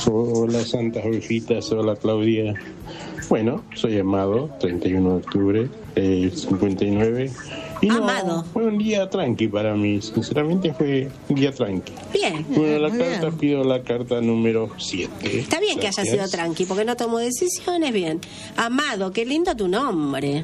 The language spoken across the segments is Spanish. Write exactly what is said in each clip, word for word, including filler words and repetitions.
Hola Santas Brujitas, hola Claudia. Bueno, soy Amado, treinta y uno de octubre, eh, cincuenta y nueve. Y no, Amado. Fue un día tranqui para mí, sinceramente fue un día tranqui. Bien. Bueno, la Muy carta, bien. pido la carta número siete. Está bien que haya sido tranqui, porque no tomo decisiones, bien. Amado, qué lindo tu nombre.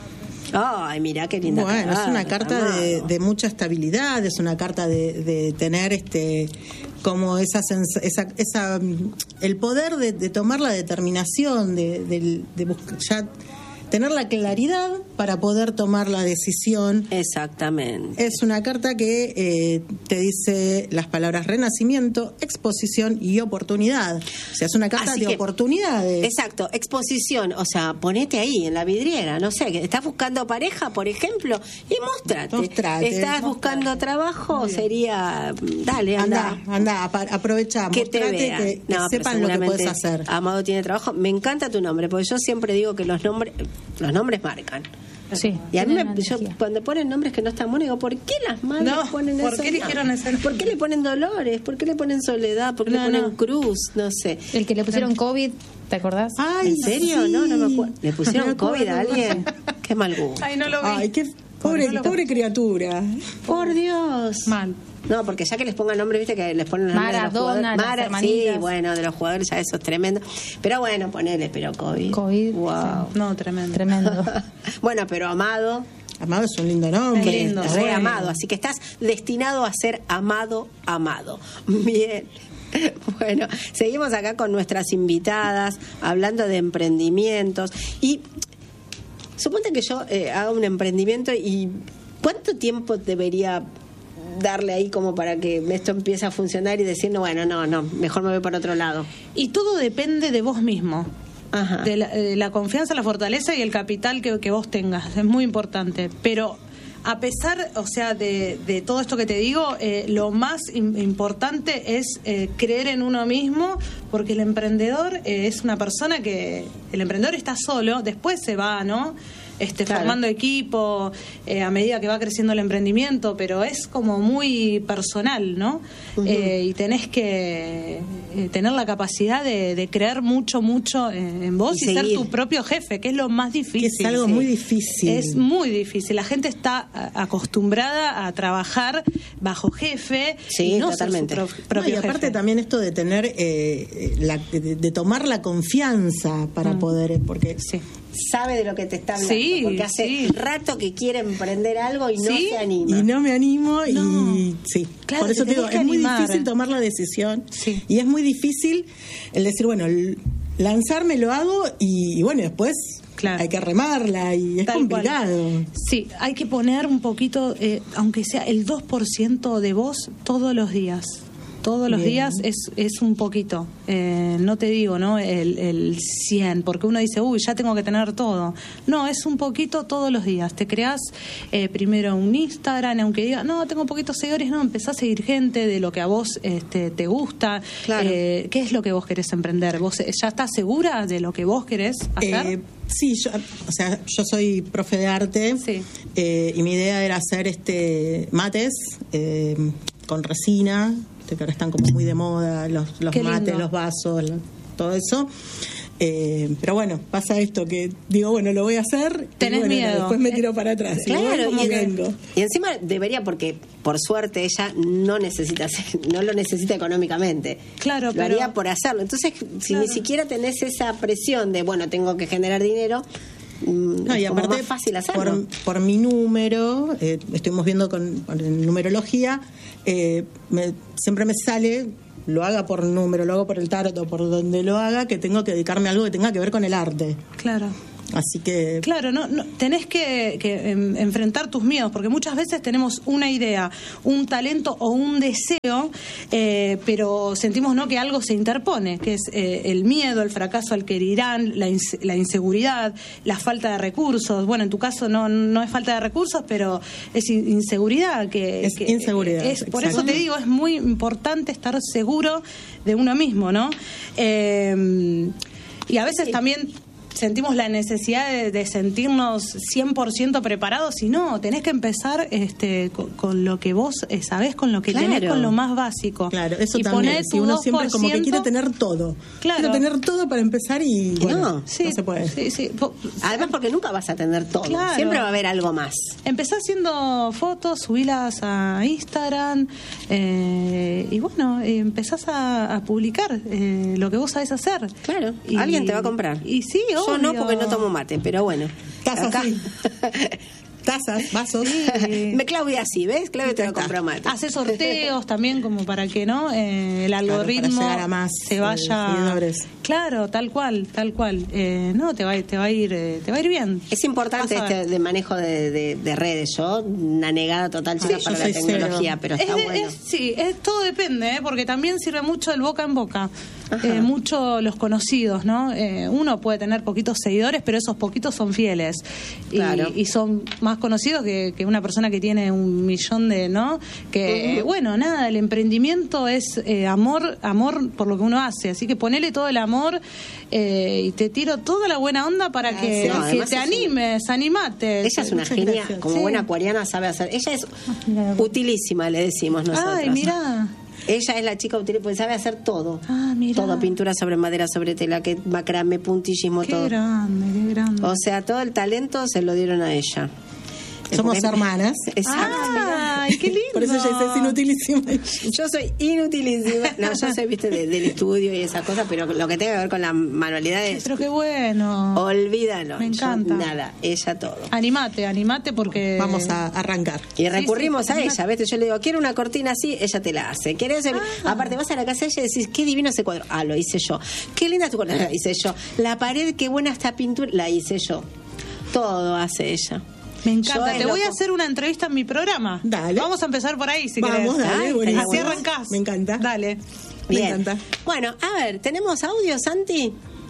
Ay, mira qué linda Bueno, carta. es una carta de, Amado. de mucha estabilidad, es una carta de, de tener este como esa, sens- esa, esa mm, el poder de, de tomar la determinación, de, de, de buscar, ya tener la claridad para poder tomar la decisión. Exactamente. Es una carta que eh, te dice las palabras renacimiento, exposición y oportunidad. O sea, es una carta Así de que- oportunidades. Exacto, exposición, o sea, ponete ahí en la vidriera, no sé, que estás buscando pareja, por ejemplo, y mostrate. Mostrate, Estás mostrate. buscando trabajo, sería, dale, anda. Anda, anda, apa- aprovecha, Que te mostrate, vean. que, que No, pero sepan lo que seguramente puedes hacer. Amado tiene trabajo. Me encanta tu nombre, porque yo siempre digo que los nombres, los nombres marcan. Sí. Y a mí, tienen me, yo, energía. cuando ponen nombres que no están buenos, digo, ¿por qué las madres No, ponen ¿por eso? qué eligieron ese nombre? ¿Por qué le ponen Dolores? ¿Por qué le ponen Soledad? ¿Por qué No, le ponen no. Cruz? No sé. El que le pusieron COVID, ¿te acordás? Ay, ¿En serio? sí. No, no me acuerdo. ¿Le pusieron No me acuerdo. COVID a alguien? Qué mal gusto. Ay, no lo vi. Ay, qué pobre, No lo- pobre criatura. Por Dios. Mal. No, porque ya que les pongan nombre, viste que les ponen el nombre de los Maradona, jugadores. las Mara, sí, hermanitas. bueno, de los jugadores ya eso es tremendo. Pero bueno, ponele, pero COVID. COVID, Wow. No, tremendo. Tremendo. Bueno, pero Amado, Amado es un lindo nombre. Es lindo. re bueno. amado, así que estás destinado a ser amado, amado. Bien. Bueno, seguimos acá con nuestras invitadas, hablando de emprendimientos. Y suponte que yo eh, haga un emprendimiento y ¿cuánto tiempo debería darle ahí como para que esto empiece a funcionar y decir, no, bueno, no, no, mejor me voy para otro lado? Y todo depende de vos mismo. Ajá. De la, de la confianza, la fortaleza y el capital que, que vos tengas. Es muy importante. Pero a pesar, o sea, de, de todo esto que te digo, eh, lo más im- importante es eh, creer en uno mismo, porque el emprendedor eh, es una persona que... El emprendedor está solo, después se va, ¿no? Este, Claro. formando equipo eh, a medida que va creciendo el emprendimiento, pero es como muy personal, ¿no? Ujú. Eh, y tenés que eh, tener la capacidad de, de creer mucho, mucho en, en vos Y y, ser seguir. tu propio jefe, que es lo más difícil. Que es algo Sí. muy difícil. Es muy difícil. La gente está a- acostumbrada a trabajar bajo jefe Sí, y no totalmente. ser su pro- No, propio y aparte jefe. también esto de tener, eh, la, de, de tomar la confianza para Mm. poder, porque Sí. Sabe de lo que te está hablando, Sí, porque hace sí. rato que quiere emprender algo y no Sí, se anima. y no me animo No. y sí, Claro, por eso te te digo, tenés que es muy animar. difícil tomar la decisión Sí. y es muy difícil el decir, bueno, el lanzarme lo hago y, y bueno, después Claro. hay que remarla y es Tal complicado. cual. Sí, hay que poner un poquito, eh, aunque sea el dos por ciento de vos todos los días. Todos los Bien. días es, es un poquito. Eh, no te digo, ¿no? El, el cien, porque uno dice, uy, ya tengo que tener todo. No, es un poquito todos los días. Te creas eh, primero un Instagram, aunque diga, no, tengo poquitos seguidores, no, empezás a seguir gente de lo que a vos este, te gusta. Claro. Eh, ¿Qué es lo que vos querés emprender? ¿Vos eh, ya estás segura de lo que vos querés hacer? Eh, sí, yo, o sea, yo soy profe de arte Sí. eh, y mi idea era hacer este mates eh, con resina, que ahora están como muy de moda, los, los Qué mates, lindo. los vasos, lo- todo eso. Eh, pero bueno, pasa esto que digo, bueno, lo voy a hacer y Tenés bueno, miedo. después me tiro para atrás. y voy Claro, como y, vengo. y encima debería, porque por suerte ella no necesita hacer- no lo necesita económicamente. Claro, lo pero- haría por hacerlo. Entonces, si Claro. ni siquiera tenés esa presión de, bueno, tengo que generar dinero, mm, No, y es como aparte, más fácil hacerlo. por, por mi número, eh, estuvimos viendo con, con numerología, eh, me- siempre me sale, lo haga por número, lo hago por el tarot o por donde lo haga, que tengo que dedicarme a algo que tenga que ver con el arte. Claro. Así que... Claro, no, no tenés que, que em, enfrentar tus miedos, porque muchas veces tenemos una idea, un talento o un deseo, eh, pero sentimos no que algo se interpone, que es eh, el miedo, el fracaso al que dirán, la, ins- la inseguridad, la falta de recursos. Bueno, en tu caso no no es falta de recursos, pero es in- inseguridad. que Es que- inseguridad, es- por eso exacto. te digo, es muy importante estar seguro de uno mismo, ¿no? Eh, y a veces también sentimos la necesidad de, de sentirnos cien por ciento preparados, y no, tenés que empezar este, con, con lo que vos eh, sabés, con lo que Claro. tenés, con lo más básico. Claro, eso y también. poner Si tu uno siempre como que dos por ciento. quiere tener todo. Claro. Quiero tener todo para empezar y, Y bueno, no. no, Sí, se puede. Sí, sí. Po- Además, porque nunca vas a tener todo. Claro. Siempre va a haber algo más. Empezá haciendo fotos, subilas a Instagram eh, y bueno, eh, empezás a, a publicar eh, lo que vos sabés hacer. Claro, Y- alguien te va a comprar. Y sí, Yo obvio. no, porque no tomo mate, pero bueno. Tazas, Acá- sí. Tazas, vasos. Me Claudia sí, ¿ves? Claudia te va a Está. comprar mate. Hace sorteos también como para que no eh, el algoritmo para llegar a más, se eh, vaya seguidores. claro, tal cual, tal cual. Eh, no, te va, te va a ir, eh, te va a ir bien. Es importante Vas a ver. este de manejo de, de- de redes. Yo, una negada total chica Sí, para yo la soy tecnología, cero. pero Es está de- bueno. es- sí, es, todo depende, ¿eh? Porque también sirve mucho el boca en boca. Ajá. Eh, mucho los conocidos, ¿no? Eh, uno puede tener poquitos seguidores, pero esos poquitos son fieles. Y, Claro. y son más conocidos que, que una persona que tiene un millón de, ¿no? Que, Ujú. bueno, nada, el emprendimiento es eh, amor, amor por lo que uno hace. Así que ponele todo el amor eh, y te tiro toda la buena onda para que, No, que además te es un- animes, animate. Ella es una Muchas genia, gracias. como Sí. buena acuariana sabe hacer. Ella es mira. utilísima, le decimos nosotros. Ay, mira. Ella es la chica útil, porque sabe hacer todo. Ah, mira. Todo, pintura sobre madera, sobre tela, que macramé, puntillismo, Qué todo. grande, qué grande. O sea, todo el talento se lo dieron a ella. Somos Porque- hermanas. Exacto. Ay, qué lindo. Por eso ella dice, es inutilísima. Yo soy inutilísima. No, yo soy, viste, de- del estudio y esas cosas, pero lo que tenga que ver con la manualidad es. Pero qué bueno. Olvídalo. Me Yo encanta. nada, ella todo. Animate, animate porque... Vamos a arrancar. Y recurrimos sí, a ella, ¿ves? Yo le digo, quiero una cortina así, ella te la hace. ¿Querés? Ah. Aparte, vas a la casa de ella y decís, qué divino ese cuadro. Ah, lo hice yo. Qué linda tu cortina, la hice yo. La pared, qué buena esta pintura, la hice yo. Todo hace ella. Me Yo encanta. es Te voy loco. a hacer una entrevista en mi programa. Dale. Vamos a empezar por ahí, si Vamos, querés. dale, Ay, buenísimo. Así arrancás. Me encanta. Dale. Me Bien. encanta. Bueno, a ver, ¿tenemos audio, Santi?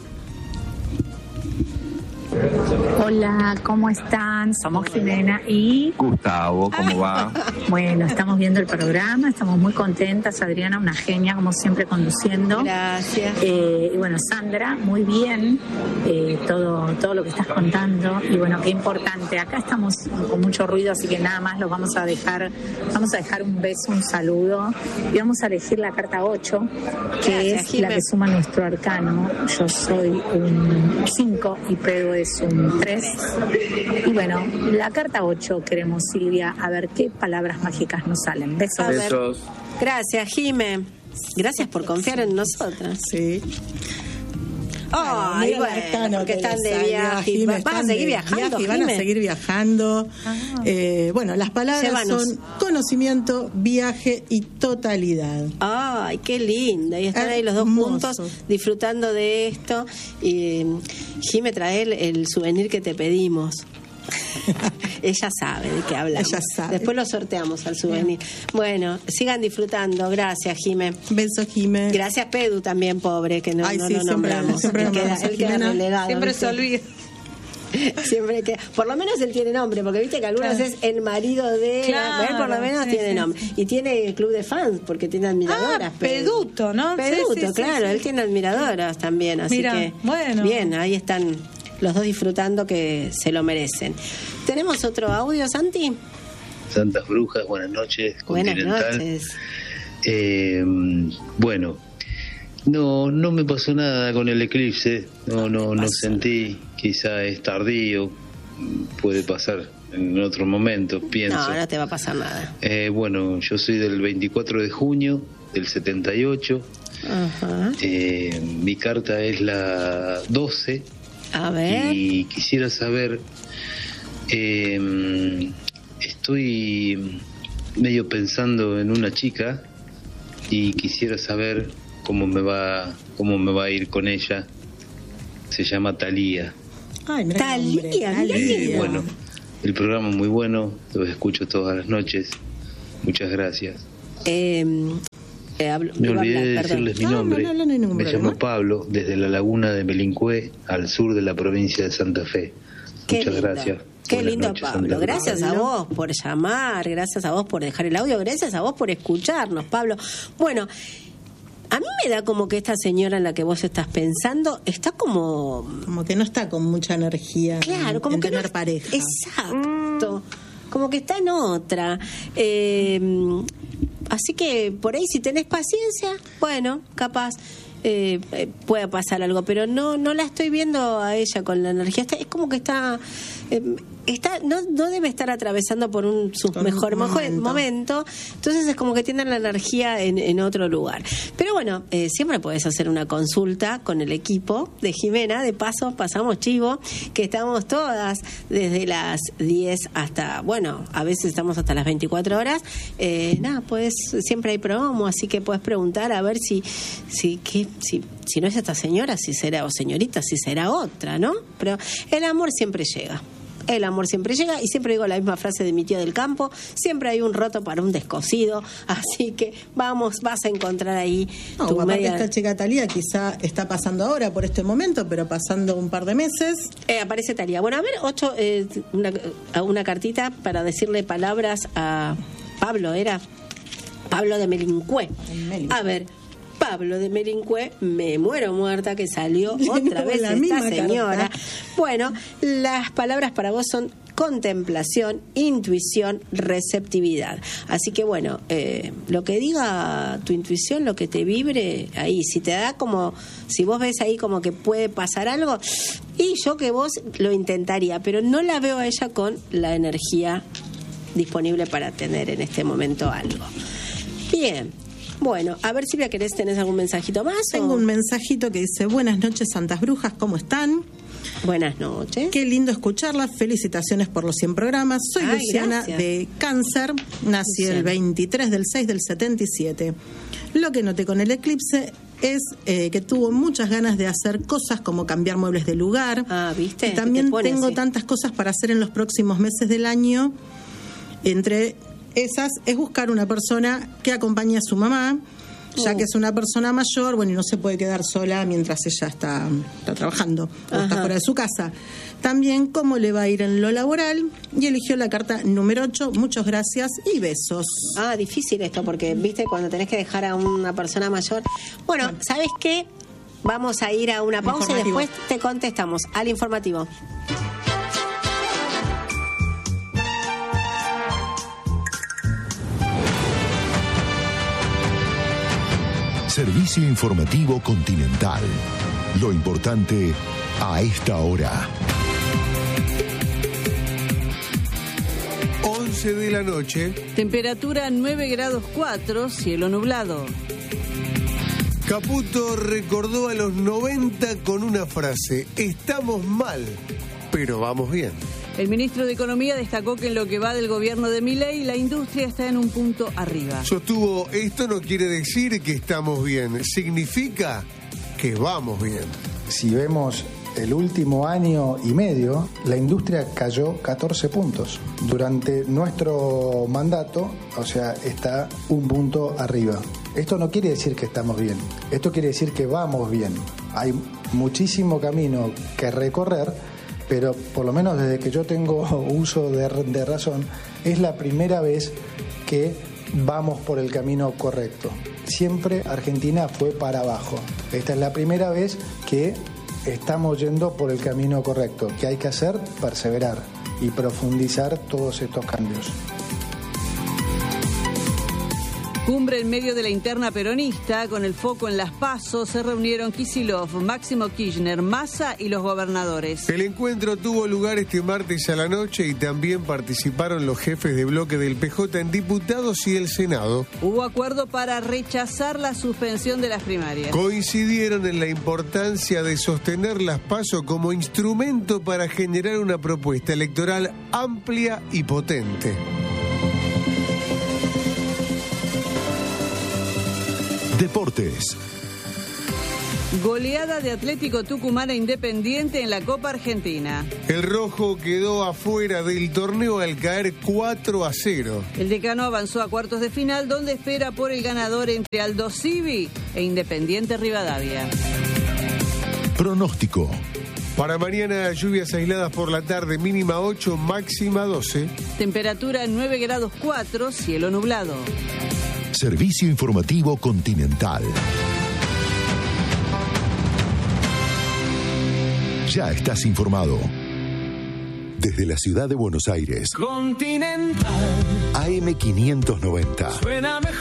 Hola, ¿cómo están? Somos Jimena y Gustavo, ¿cómo va? bueno, estamos viendo el programa, estamos muy contentas. Adriana, una genia, como siempre, conduciendo. Gracias. Eh, y bueno, Sandra, muy bien eh, todo, todo lo que estás contando. Y bueno, qué importante. Acá estamos con mucho ruido, así que nada más los vamos a dejar, vamos a dejar un beso, un saludo. Y vamos a elegir la carta ocho, que Gracias, es Jime. la que suma nuestro arcano. Yo soy un cinco y Pedro es un tres. Y bueno, la carta ocho queremos, Silvia, a ver qué palabras mágicas nos salen. Besos. A ver. Besos. Gracias, Jime. Gracias por confiar en nosotras. Sí. Ay, Mira el bueno, arcano porque que están le de salió a viaje. Jime, ¿Van a están seguir de viajando, viaje, Van a Jime? seguir viajando. Eh, bueno, las palabras Llévanos. son conocimiento, viaje y totalidad. Ay, qué lindo. Y están ahí los dos Hermoso. juntos disfrutando de esto. Y Jime, trae el, el souvenir que te pedimos. Ella sabe de qué hablamos. Ella sabe. Después lo sorteamos al souvenir. Bueno, sigan disfrutando. Gracias, Jime. Beso, Jime. Gracias, Pedu, también, pobre, que no, Ay, no sí, lo siempre- nombramos. siempre él queda, nombramos a él queda Jimena. relegado. Siempre se ¿viste? olvida. Siempre que, por lo menos él tiene nombre, porque viste que algunos Claro. es el marido de, Claro, él por lo menos sí, tiene sí, nombre. sí. Y tiene el club de fans, porque tiene admiradoras. Ah, Pedro. Peduto, ¿no? Peduto, Sí, sí, sí, claro, sí. él tiene admiradoras también, así Mira, que bueno. bien, ahí están los dos disfrutando que se lo merecen. ¿Tenemos otro audio, Santi? Santas Brujas, buenas noches. Buenas Continental. noches. Eh, bueno, no, no me pasó nada con el eclipse, no, no, no sentí, quizá es tardío, puede pasar en otro momento, pienso. No, no te va a pasar nada. Eh, bueno, yo soy del veinticuatro de junio del setenta y ocho, Ajá. eh, mi carta es la doce. A ver. Y quisiera saber, eh, estoy medio pensando en una chica y quisiera saber cómo me va, cómo me va a ir con ella. Se llama Talía. Ay, mirá qué nombre, Talía, mirá qué Eh, Talía. bueno, el programa es muy bueno, lo escucho todas las noches. Muchas gracias. Eh, eh, hablo- Me iba a olvidé hablar, de perdón. decirles mi No, no, nombre. no, no, no hay ningún Me problema. llamo Pablo, desde la laguna de Melincué, al sur de la provincia de Santa Fe. Qué Muchas lindo. gracias. Qué Buenas lindo, noches, Pablo. Santa Fe. Gracias a vos por llamar, gracias a vos por dejar el audio, gracias a vos por escucharnos, Pablo. Bueno, A mí me da como que esta señora en la que vos estás pensando está como... Como que no está con mucha energía Claro, en, como en que tener no- pareja. Exacto. Como que está en otra. Eh, así que por ahí si tenés paciencia, bueno, capaz eh, eh, pueda pasar algo, pero no no la estoy viendo a ella con la energía. Está, es como que está... eh, está no no debe estar atravesando por un su Por mejor un mojo- momento. momento. Entonces es como que tienen la energía en, en otro lugar. Pero bueno, eh, siempre puedes hacer una consulta con el equipo de Jimena. De paso, pasamos chivo, que estamos todas desde las diez hasta, bueno, a veces estamos hasta las veinticuatro horas. Eh, nada, pues siempre hay promo, así que puedes preguntar a ver si, si, qué, si, si no es esta señora, si será, o señorita, si será otra, ¿no? Pero el amor siempre llega. El amor siempre llega, y siempre digo la misma frase de mi tía del campo: siempre hay un roto para un descosido, así que vamos, vas a encontrar ahí No, tu aparte media... esta chica Talía quizá está pasando ahora por este momento, pero pasando un par de meses. Eh, aparece Talía. Bueno, a ver, ocho, eh, una, una cartita para decirle palabras a Pablo, ¿era? Pablo de Melincue. Melincue. A ver, Pablo de Melincue, me muero muerta que salió De otra nuevo vez la esta misma señora. carta. Bueno, las palabras para vos son contemplación, intuición, receptividad. Así que bueno, eh, lo que diga tu intuición, lo que te vibre ahí, si te da como, si vos ves ahí como que puede pasar algo, y yo que vos lo intentaría, pero no la veo a ella con la energía disponible para tener en este momento algo. Bien. Bueno, a ver, Silvia, ¿querés, tenés algún mensajito más? Tengo o? un mensajito que dice: buenas noches, Santas Brujas, ¿cómo están? Buenas noches. Qué lindo escucharlas, felicitaciones por los cien programas. Soy Ay, Luciana gracias. de Cáncer, nací Luciana. el veintitrés del seis del setenta y siete. Lo que noté con el eclipse es eh, que tuvo muchas ganas de hacer cosas como cambiar muebles de lugar. Ah, ¿viste? Y también Te pone tengo así. tantas cosas para hacer en los próximos meses del año. Entre esas es buscar una persona que acompañe a su mamá, ya Oh. que es una persona mayor, bueno, y no se puede quedar sola mientras ella está, está trabajando o Ajá. está fuera de su casa. También cómo le va a ir en lo laboral, y eligió la carta número ocho. Muchas gracias y besos. Ah, difícil esto, porque, viste, cuando tenés que dejar a una persona mayor. Bueno, ¿sabes qué? Vamos a ir a una pausa y Informativo. después te contestamos al informativo. Servicio Informativo Continental. Lo importante a esta hora. once de la noche. Temperatura nueve grados cuatro, cielo nublado. Caputo recordó a los noventa con una frase: estamos mal, pero vamos bien. El ministro de Economía destacó que en lo que va del gobierno de Milei, la industria está en un punto arriba. Sostuvo: esto no quiere decir que estamos bien, significa que vamos bien. Si vemos el último año y medio, la industria cayó catorce puntos. Durante nuestro mandato, o sea, está un punto arriba. Esto no quiere decir que estamos bien, esto quiere decir que vamos bien. Hay muchísimo camino que recorrer, pero por lo menos desde que yo tengo uso de, de razón, es la primera vez que vamos por el camino correcto. Siempre Argentina fue para abajo. Esta es la primera vez que estamos yendo por el camino correcto. ¿Qué hay que hacer? Perseverar y profundizar todos estos cambios. Cumbre en medio de la interna peronista, con el foco en las PASO, se reunieron Kicillof, Máximo Kirchner, Massa y los gobernadores. El encuentro tuvo lugar este martes a la noche y también participaron los jefes de bloque del P J en diputados y el Senado. Hubo acuerdo para rechazar la suspensión de las primarias. Coincidieron en la importancia de sostener las PASO como instrumento para generar una propuesta electoral amplia y potente. Deportes. Goleada de Atlético Tucumán a Independiente en la Copa Argentina. El rojo quedó afuera del torneo al caer cuatro a cero. El decano avanzó a cuartos de final, donde espera por el ganador entre Aldo Civi e Independiente Rivadavia. Pronóstico. Para mañana, lluvias aisladas por la tarde, mínima ocho, máxima doce. Temperatura nueve grados cuatro, cielo nublado. Servicio Informativo Continental. Ya estás informado. Desde la ciudad de Buenos Aires, Continental. A M quinientos noventa. Suena mejor.